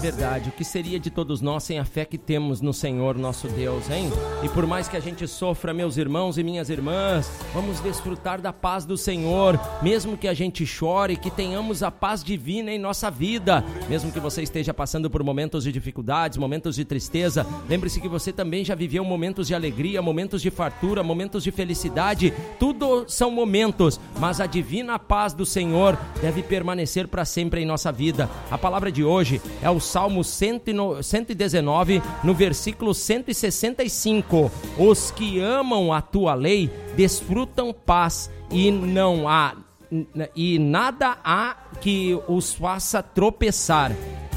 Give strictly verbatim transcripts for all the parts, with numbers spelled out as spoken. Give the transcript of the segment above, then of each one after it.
verdade, o que seria de todos nós sem a fé que temos no Senhor nosso Deus, hein? E por mais que a gente sofra, meus irmãos e minhas irmãs, vamos desfrutar da paz do Senhor, mesmo que a gente chore, que tenhamos a paz divina em nossa vida, mesmo que você esteja passando por momentos de dificuldades, momentos de tristeza, lembre-se que você também já viveu momentos de alegria, momentos de fartura, momentos de felicidade, tudo são momentos, mas a divina paz do Senhor deve permanecer para sempre em nossa vida. A palavra de hoje é o Salmo cento e dezenove, no versículo cento e sessenta e cinco. Os que amam a tua lei desfrutam paz e não há e nada há que os faça tropeçar.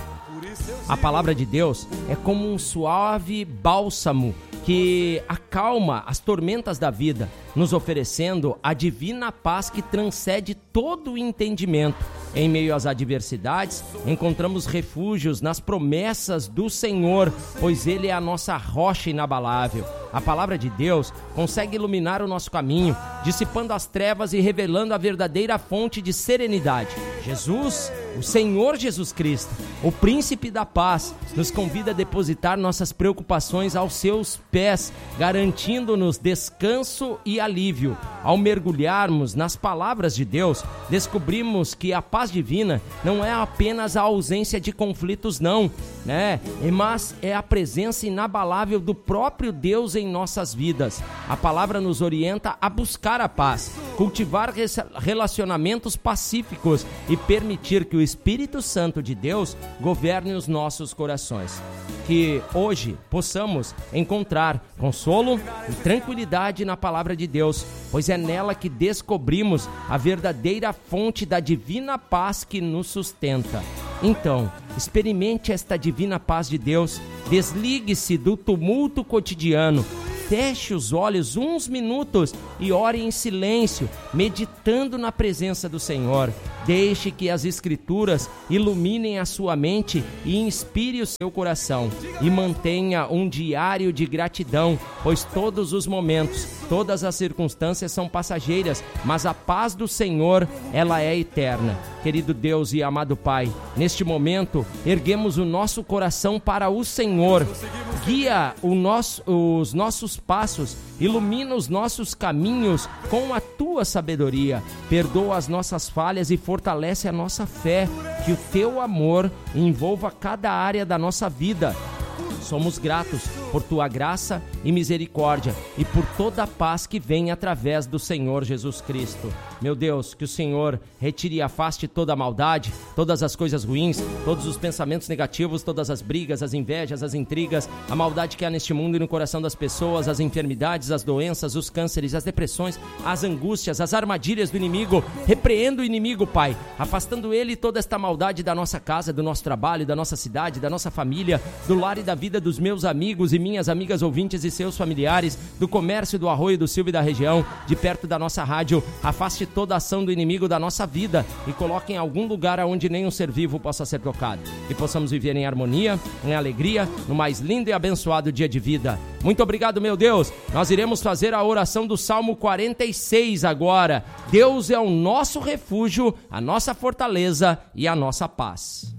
A palavra de Deus é como um suave bálsamo que acalma as tormentas da vida, nos oferecendo a divina paz que transcende todo o entendimento. Em meio às adversidades, encontramos refúgios nas promessas do Senhor, pois Ele é a nossa rocha inabalável. A palavra de Deus consegue iluminar o nosso caminho, dissipando as trevas e revelando a verdadeira fonte de serenidade. Jesus, o Senhor Jesus Cristo, o Príncipe da Paz, nos convida a depositar nossas preocupações aos seus pés, garantindo-nos descanso e alívio. Ao mergulharmos nas palavras de Deus, descobrimos que a paz divina não é apenas a ausência de conflitos, não, né? Mas é a presença inabalável do próprio Deus em nossas vidas. A palavra nos orienta a buscar a paz, cultivar relacionamentos pacíficos e permitir que o Espírito Santo de Deus governe os nossos corações. Que hoje possamos encontrar consolo e tranquilidade na palavra de Deus, pois é nela que descobrimos a verdadeira fonte da divina paz que nos sustenta. Então, experimente esta divina paz de Deus, desligue-se do tumulto cotidiano, feche os olhos uns minutos e ore em silêncio, meditando na presença do Senhor. Deixe que as Escrituras iluminem a sua mente e inspire o seu coração. E mantenha um diário de gratidão, pois todos os momentos, todas as circunstâncias são passageiras, mas a paz do Senhor, ela é eterna. Querido Deus e amado Pai, neste momento, erguemos o nosso coração para o Senhor. Guia o nosso, os nossos passos, ilumina os nossos caminhos com a Tua sabedoria. Perdoa as nossas falhas e fortalece a nossa fé. Que o Teu amor envolva cada área da nossa vida. Somos gratos por Tua graça e misericórdia e por toda a paz que vem através do Senhor Jesus Cristo. Meu Deus, que o Senhor retire e afaste toda a maldade, todas as coisas ruins, todos os pensamentos negativos, todas as brigas, as invejas, as intrigas, a maldade que há neste mundo e no coração das pessoas, as enfermidades, as doenças, os cânceres, as depressões, as angústias, as armadilhas do inimigo. Repreenda o inimigo, Pai, afastando ele e toda esta maldade da nossa casa, do nosso trabalho, da nossa cidade, da nossa família, do lar e da vida dos meus amigos e minhas amigas ouvintes e seus familiares, do comércio do Arroio do Silva e da região, de perto da nossa rádio. Afaste toda a ação do inimigo da nossa vida e coloque em algum lugar onde nenhum ser vivo possa ser tocado. E possamos viver em harmonia, em alegria, no mais lindo e abençoado dia de vida. Muito obrigado, meu Deus. Nós iremos fazer a oração do Salmo quarenta e seis agora. Deus é o nosso refúgio, a nossa fortaleza e a nossa paz.